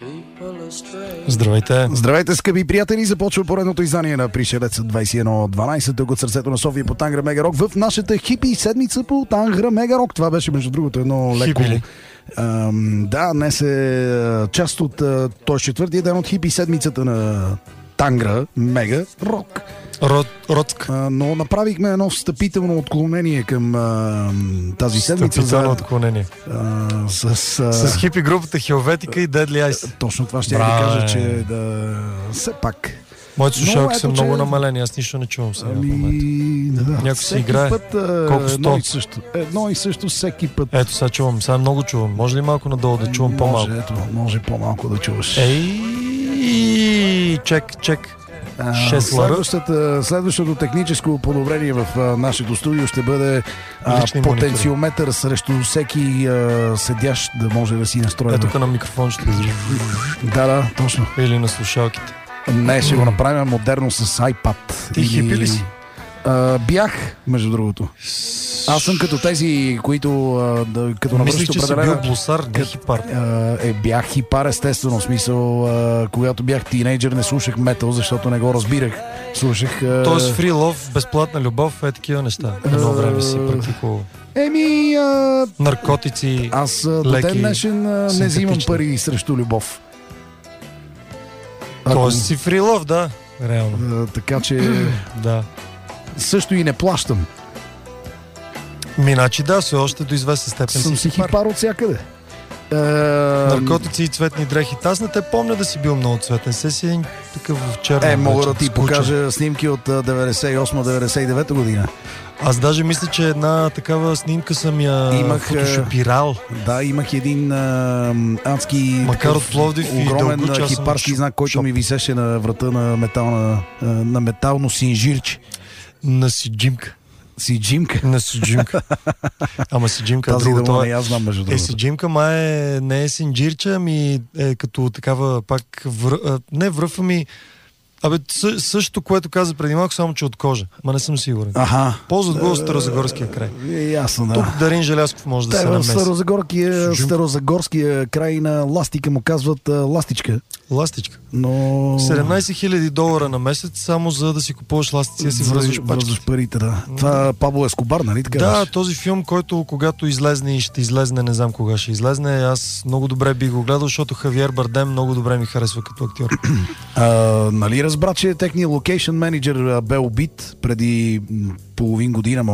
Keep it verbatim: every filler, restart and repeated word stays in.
Здравейте! Здравейте, скъпи приятели! Започва поредното издание на Пришелец двайсет и едно дванайсет тук от сърцето на София по Тангра Мега Рок в нашата хипи седмица по Тангра Мега Рок. Това беше, между другото, едно леко... Хипи ли? Ам, да, днес е част от... Той е четвъртия ден от хипи седмицата на Тангра Мега Рок. Род, Родск. А, но направихме едно встъпително отклонение към а, тази седмица. Встъпително за, отклонение. а, с, а, С хипи групата Хелветика и Deadly Eyes. Точно това ще я ви кажа, че да... Все пак... Моите слушалки са ето, много че... намалени, аз нищо не чувам сега. Ами, да, някой си играе. Път, а, Колко едно сто? и също. Едно и също всеки път. Ето сега чувам, сега много чувам. Може ли малко надолу да чувам по-малко? Може, ето, може по-малко да чуваш. Ей, чек, чек. шест Следващото техническо подобрение в а, нашето студио ще бъде а, потенциометър срещу всеки а, седящ да може да си настрои. Ето тук на микрофон ще изрежу. Да, да, точно. Или на слушалките. Не, ще го направим модерно с iPad. Ти или... хипи ли си? А, бях, между другото. Аз съм като тези, които а, да, като навършат Мислих, че определена... си бил блусар, не хипар. А, е, бях хипар, естествено. В смисъл, а, когато бях тинейджър, не слушах метал, защото не го разбирах. Слушах... А... Тоест фри лов, безплатна любов, е такива неща. Едно време си практикувал. Еми... А... Наркотици, Аз до леки, ден днешен а, не взимам пари срещу любов. Тоест си фри лов, да. Реално. А, така че... Да. Също и не плащам. Миначи да, все още до известна степен Съм си хипар. хипар от всякъде. А... Наркотици и цветни дрехи. Аз не те помня да си бил много цветен. Се си един такъв в черно. Е, мога да ти скучен. покажа снимки от деветдесет и осма деветдесет и девета година. Аз даже мисля, че една такава снимка съм я Имах, фотошопирал. Да, имах един а, адски Макар от Пловдив и огромен дълго хипарски знак, който шоп. ми висеше на врата на, метална, на метално синжирче. На си джимка. Си джимка. На си джимка. Ама си джимка е Тази друго. дума Това не я знам, между е, другото. си джимка май е, не е синджирче, ами е като такава пак вър... а, не връв, ами абе съ, същото, което каза преди малко, само че от кожа. Ма не съм сигурен. Аха. Ползват го от Старозагорския край. Е, ясно, да. Тук Дарин Желязков може да Те се в намеси. Старозагорския, Старозагорския край на ластика му казват а, ластичка. Ластичка. Но... седемнайсет хиляди долара на месец, само за да си купуваш ластици и си връзваш пачки. парите, да. Това Пабло Ескобар, нали така? Да, беше? този филм, който когато излезне и ще излезне, не знам кога ще излезне, аз много добре би го гледал, защото Хавиер Бардем много добре ми харесва като актьор. А, нали разбра, че техният локейшн менеджер бе убит преди половин година,